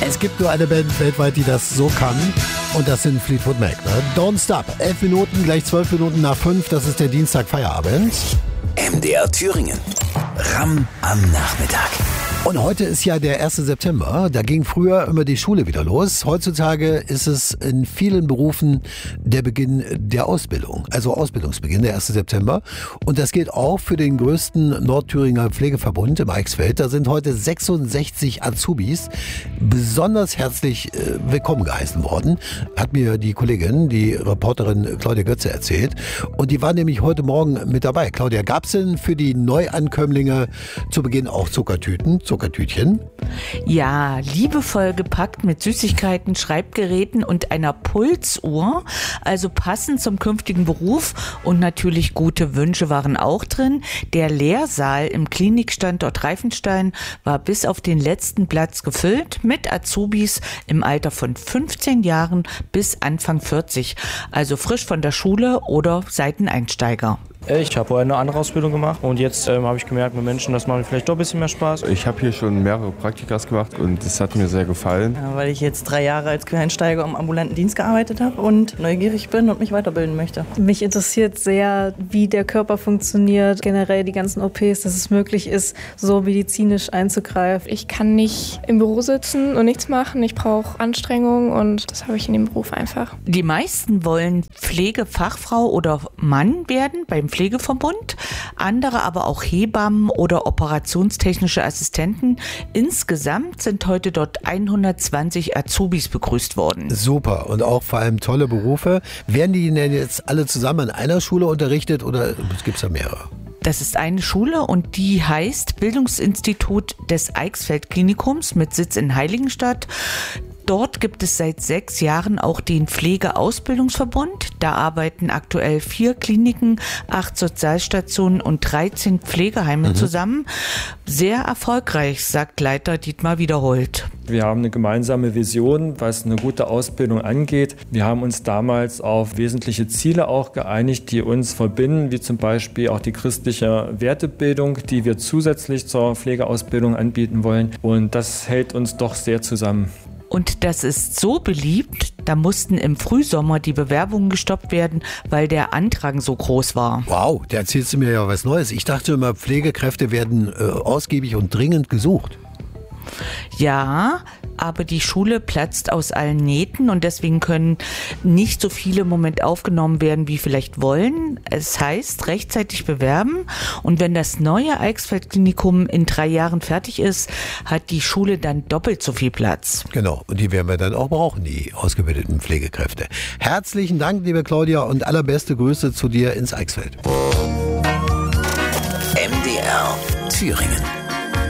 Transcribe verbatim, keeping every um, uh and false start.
Es gibt nur eine Band weltweit, die das so kann. Und das sind Fleetwood Mac. Ne? Don't Stop. Elf Minuten, gleich zwölf Minuten nach fünf. Das ist der Dienstag Feierabend. M D R Thüringen. Ram am Nachmittag. Und heute ist ja der erste September. Da ging früher immer die Schule wieder los. Heutzutage ist es in vielen Berufen der Beginn der Ausbildung. Also Ausbildungsbeginn, der erste September. Und das gilt auch für den größten Nordthüringer Pflegeverbund im Eichsfeld. Da sind heute sechsundsechzig Azubis besonders herzlich äh, willkommen geheißen worden. Hat mir die Kollegin, die Reporterin Claudia Götze erzählt. Und die war nämlich heute Morgen mit dabei. Claudia, gab es denn für die Neuankömmlinge zu Beginn auch Zuckertüten? Zuckertütchen? Ja, liebevoll gepackt mit Süßigkeiten, Schreibgeräten und einer Pulsuhr, also passend zum künftigen Beruf, und natürlich gute Wünsche waren auch drin. Der Lehrsaal im Klinikstandort Reifenstein war bis auf den letzten Platz gefüllt mit Azubis im Alter von fünfzehn Jahren bis Anfang vierzig, also frisch von der Schule oder Seiteneinsteiger. Ich habe vorher eine andere Ausbildung gemacht und jetzt ähm, habe ich gemerkt, mit Menschen, das macht mir vielleicht doch ein bisschen mehr Spaß. Ich habe hier schon mehrere Praktikas gemacht und das hat mir sehr gefallen. Ja, weil ich jetzt drei Jahre als Quereinsteiger im ambulanten Dienst gearbeitet habe und neugierig bin und mich weiterbilden möchte. Mich interessiert sehr, wie der Körper funktioniert, generell die ganzen O Ps, dass es möglich ist, so medizinisch einzugreifen. Ich kann nicht im Büro sitzen und nichts machen. Ich brauche Anstrengung und das habe ich in dem Beruf einfach. Die meisten wollen Pflegefachfrau oder Mann werden beim Pflegeverbund, andere aber auch Hebammen oder operationstechnische Assistenten. Insgesamt sind heute dort hundertzwanzig Azubis begrüßt worden. Super, und auch vor allem tolle Berufe. Werden die denn jetzt alle zusammen in einer Schule unterrichtet oder gibt es da mehrere? Das ist eine Schule und die heißt Bildungsinstitut des Eichsfeld-Klinikums mit Sitz in Heiligenstadt. Dort gibt es seit sechs Jahren auch den Pflegeausbildungsverbund. Da arbeiten aktuell vier Kliniken, acht Sozialstationen und dreizehn Pflegeheime mhm. zusammen. Sehr erfolgreich, sagt Leiter Dietmar Wiederholt. Wir haben eine gemeinsame Vision, was eine gute Ausbildung angeht. Wir haben uns damals auf wesentliche Ziele auch geeinigt, die uns verbinden, wie zum Beispiel auch die christliche Wertebildung, die wir zusätzlich zur Pflegeausbildung anbieten wollen. Und das hält uns doch sehr zusammen. Und das ist so beliebt, da mussten im Frühsommer die Bewerbungen gestoppt werden, weil der Andrang so groß war. Wow, da erzählst du mir ja was Neues. Ich dachte immer, Pflegekräfte werden äh, ausgiebig und dringend gesucht. Ja, aber die Schule platzt aus allen Nähten und deswegen können nicht so viele im Moment aufgenommen werden, wie vielleicht wollen. Es heißt, rechtzeitig bewerben, und wenn das neue Eichsfeld-Klinikum in drei Jahren fertig ist, hat die Schule dann doppelt so viel Platz. Genau, und die werden wir dann auch brauchen, die ausgebildeten Pflegekräfte. Herzlichen Dank, liebe Claudia, und allerbeste Grüße zu dir ins Eichsfeld. M D R Thüringen.